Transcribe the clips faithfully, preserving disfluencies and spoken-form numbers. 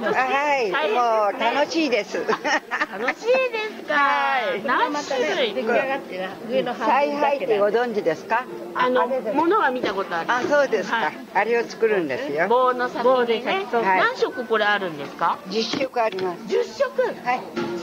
はい、もう楽しいです。 楽しいですか。何種類出来上がってる上の半分だけ。 采配ってご存知ですか？ あのものは見たことある。 あ、そうですか。あれを作るんですよ。 棒の先にね。何色これあるんですか？ じゅっしょくあります。 じゅっしょく。 はい。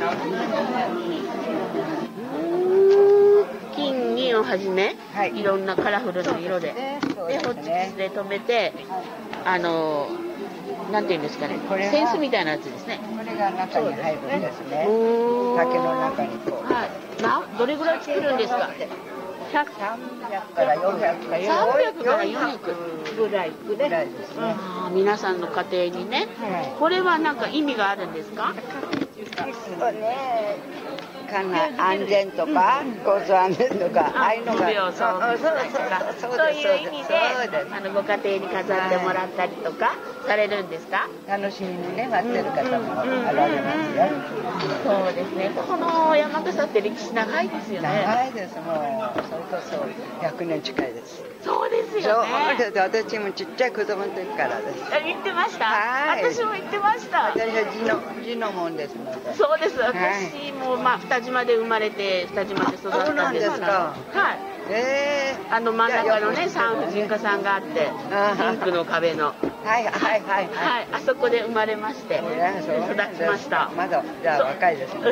金銀をはじめ、いろんなカラフルな色で、でホッチキスで留めて、あのなんていうんですかね、センスみたいなやつですね。 これが中に入るんですね。竹の中にこう。 はい。な、どれぐらい作るんですか？ さんびゃくからよんひゃく。 さんびゃくからよんひゃくぐらいぐらいですね。 皆さんの家庭にね。これはなんか意味があるんですか？ そうね。かな安全とか交通安全とかああいうのがそうそういう意味であのご家庭に飾ってもらったりとかされるんですか？ 楽しみにね待ってる方もあられますよ。 そうですね。この山笠って歴史長いですよね。 長いです。もうそれこそひゃくねん近いです。 そうですよね。 そうです。私もちっちゃい子供の時からです。 言ってました。私も言ってました。 私は地の地のもんですので。 そうです。私もまあ二島で生まれて二島で育ったんですから。はい。 ええ。 あの真ん中のね産婦人科さんがあってピンクの壁の。 はいはいはいはい。 はい。あそこで生まれまして育ちました。 まだじゃあ若いですね。 い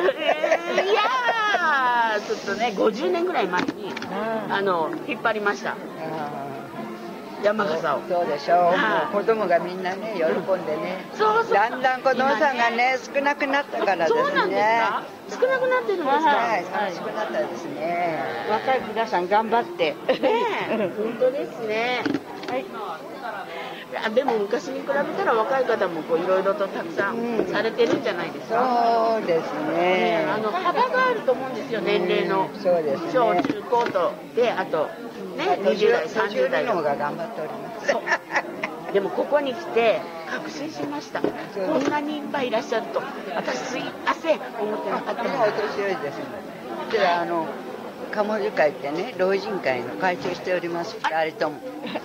やーちょっとねごじゅうねんぐらい前にあの引っ張りました。山笠を。 そうでしょう。もう子供がみんなね喜んでね。 そうそう。 だんだん子供さんがね少なくなったからですね。 そうなんですか？少なくなってるんですか？ はい、少なかったですね。若い皆さん頑張って。 ねえ、本当ですね。はい。でも昔に比べたら若い方もこういろいろとたくさんされてるんじゃないですか？ そうですね。 あの幅があると思うんですよ年齢の。 そうですね。 小中高とであとねにじゅう代さんじゅう代の方が頑張っております。 でもここに来て確信しました。こんなにいっぱいいらっしゃると私すいません思ってなかった。 もうお年寄りですので。であの鴨樹会ってね老人会の会長しております二人とも。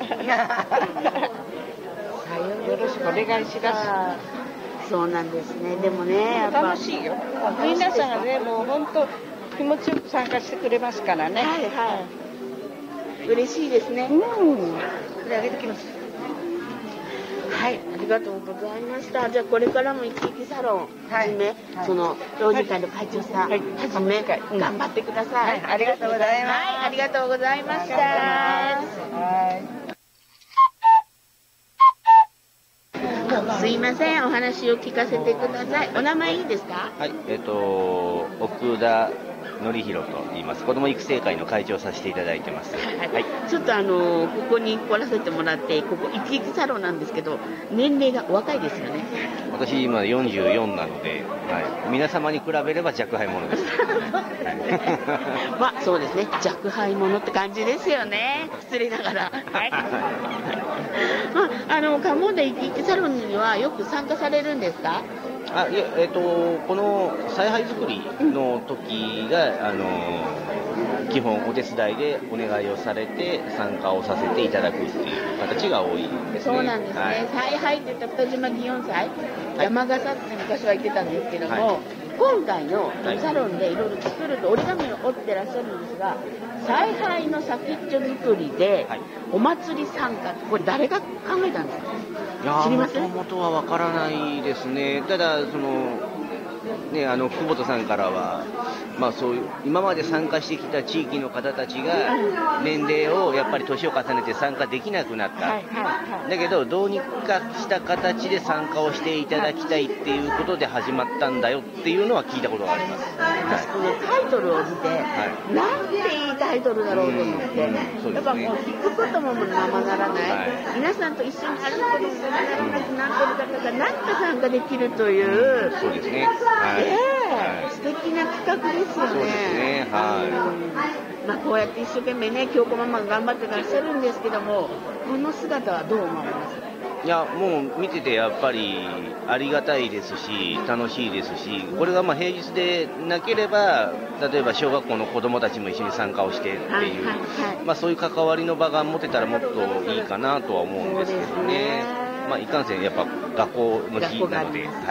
よろしくお願いします。 そうなんですね。でもねやっぱ楽しいよ。皆さんがねもう本当気持ちよく参加してくれますからね。 はいはい。嬉しいですね。うん。これあげてきます。はい、ありがとうございました。じゃあこれからもいきいきサロンはじめ、はい、その老人会の会長さんはじめ、はい、頑張ってください、 はい。ありがとうございます。 はい、ありがとうございました。はい。すいません、お話を聞かせてください。お名前いいですか？ はい、えっと奥田則弘と言います。子ども育成会の会長をさせていただいてます。はい。 ちょっとあのここに来らせてもらって、ここいきいきサロンなんですけど、年齢がお若いですよね。 私今よんじゅうよんなので、はい、皆様に比べれば若輩者です。 まあそうですね。若輩者って感じですよね。失礼ながら。はい。まああの鴨でいきいきサロンにはよく参加されるんですか？ あいやえっとこの采配作りの時が、あの基本お手伝いでお願いをされて参加をさせていただくっていう形が多いですね。 そうなんですね。采配って言ったら二島祇園祭、はい、山笠って昔は言ってたんですけども、はい、今回のサロンでいろいろ作ると折り紙を折ってらっしゃるんですが、采配の先っちょ作りでお祭り参加ってこれ誰が考えたんですか？ いやもともとはわからないですね。ただそのね、あの久保田さんからは、まあ、そういう今まで参加してきた地域の方たちが年齢をやっぱり年を重ねて参加できなくなった、だけどどうにかした形で参加をしていただきたいっていうことで始まったんだよっていうのは聞いたことがあります。 私このタイトルを見て、はい、なんていいタイトルだろうと思って、うん、やっぱもう聞くこともままならない、はい、皆さんと一緒に歩くこともままならなくなってる方が何か参加できるという、 うん、そうですね。はい、 えーはい、素敵な企画ですよね。 そうですね。はい。 うん、まあこうやって一生懸命ね京子ママが頑張ってらっしゃるんですけども、この姿はどう思われますか？ いやもう見ててやっぱりありがたいですし楽しいですし、これがまあ平日でなければ例えば小学校の子どもたちも一緒に参加をしてっていう、はいはいはい、まあ、そういう関わりの場が持てたらもっといいかなとは思うんですけどね。まあ、いかんせんやっぱ学校の日なので。